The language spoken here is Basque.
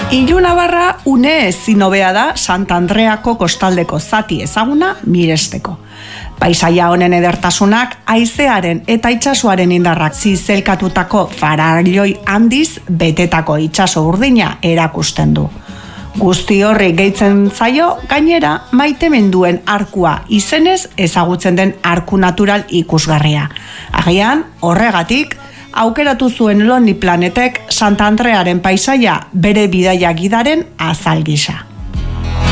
Ilunabarra une ezin hobea da Santandreako kostaldeko zati ezaguna miresteko. Paisaia honen edertasunak haizearen eta itsasoaren indarrak zizelkatutako farailoi handiz betetako itsaso urdina erakusten du. Guzti horri gehitzen zaio gainera maitemenduen arkua izenez ezagutzen den arku natural ikusgarria. Agian horregatik aukeratu zuen Lonely Planetek Santandrearen paisaia bere bidaia gidaren azal gisa.